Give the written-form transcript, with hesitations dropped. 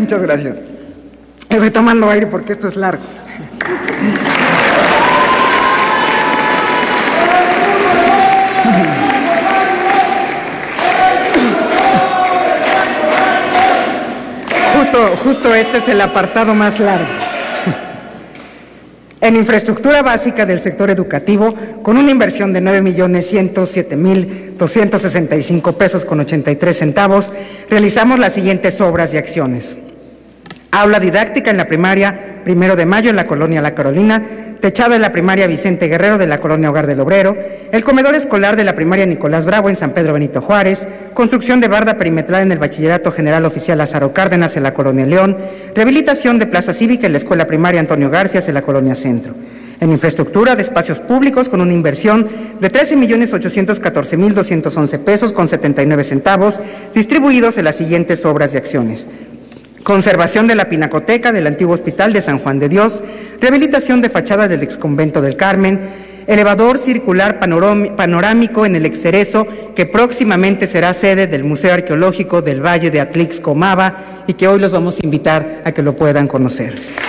Muchas gracias. Estoy tomando aire porque esto es largo. Justo este es el apartado más largo. En infraestructura básica del sector educativo, con una inversión de 9,107,265 pesos con 83 centavos, realizamos las siguientes obras y acciones. Aula didáctica en la primaria 1 de Mayo en la colonia La Carolina, techado en la primaria Vicente Guerrero de la colonia Hogar del Obrero, el comedor escolar de la primaria Nicolás Bravo en San Pedro Benito Juárez, construcción de barda perimetral en el Bachillerato General Oficial Lázaro Cárdenas en la colonia León, rehabilitación de plaza cívica en la escuela primaria Antonio Garfias en la colonia Centro. En infraestructura de espacios públicos con una inversión de 13,814,211 pesos con 79 centavos, distribuidos en las siguientes obras y acciones. Conservación de la pinacoteca del antiguo Hospital de San Juan de Dios, rehabilitación de fachada del exconvento del Carmen, elevador circular panorámico en el Excerezo, que próximamente será sede del Museo Arqueológico del Valle de Atlixco-Maba y que hoy los vamos a invitar a que lo puedan conocer.